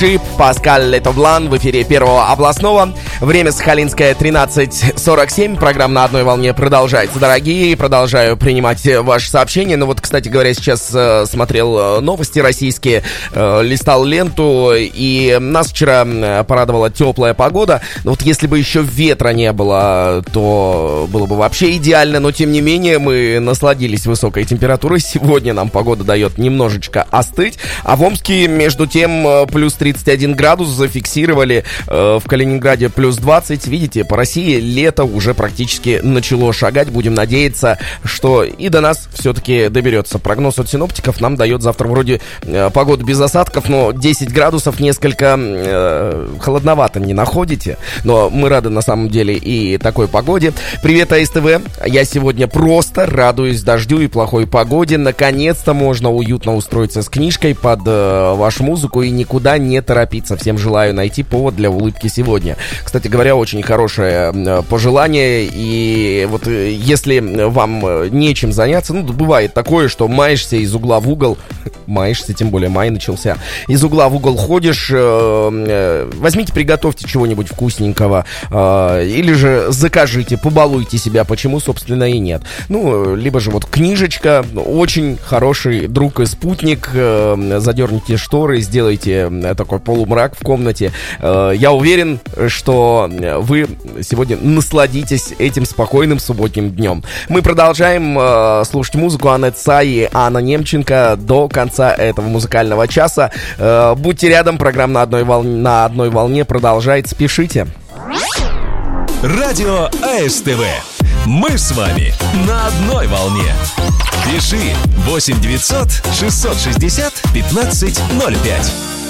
Паскаль Летоблан в эфире Первого областного. Время Сахалинское 13:47. Программа «На одной волне» продолжается, дорогие. Продолжаю принимать ваши сообщения. Ну вот, кстати говоря, сейчас смотрел новости российские, листал ленту, и нас вчера порадовала теплая погода. Но вот если бы еще ветра не было, то было бы вообще идеально. Но тем не менее, мы насладились высокой температурой. Сегодня нам погода дает немножечко остыть. А в Омске, между тем, плюс 31 градус зафиксировали, в Калининграде плюс 20. Видите, по России лето уже практически начало шагать. Будем надеяться, что и до нас все-таки доберется. Прогноз от синоптиков нам дает завтра вроде погоду без осадков, но 10 градусов несколько холодновато, не находите? Но мы рады на самом деле и такой погоде. Привет, АСТВ. Я сегодня просто радуюсь дождю и плохой погоде. Наконец-то можно уютно устроиться с книжкой под вашу музыку и никуда не торопиться. Всем желаю найти повод для улыбки сегодня. Кстати говоря, очень хорошее пожелание. И вот если вам нечем заняться, ну, бывает такое, что маешься из угла в угол. Маешься, тем более май начался. Из угла в угол ходишь. Возьмите, приготовьте чего-нибудь вкусненького. Или же закажите, побалуйте себя. Почему, собственно, и нет. Ну, либо же вот книжечка. Очень хороший друг и спутник. Задерните шторы, сделайте такой полумрак в комнате. Я уверен, что вы сегодня насладитесь этим спокойным субботним днем. Мы продолжаем слушать музыку Анны Цай и Анна Немченко до конца этого музыкального часа. Будьте рядом, программа «На одной волне» продолжает. Спешите. Радио АСТВ. Мы с вами на одной волне. Пиши 8 900 660 15 05.